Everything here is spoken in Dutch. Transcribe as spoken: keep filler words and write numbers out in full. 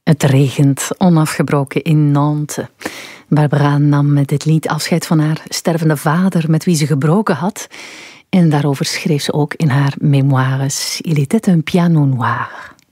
Het regent onafgebroken in Nantes. Barbara nam met dit lied afscheid van haar stervende vader, met wie ze gebroken had. En daarover schreef ze ook in haar mémoires. Il était un piano noir.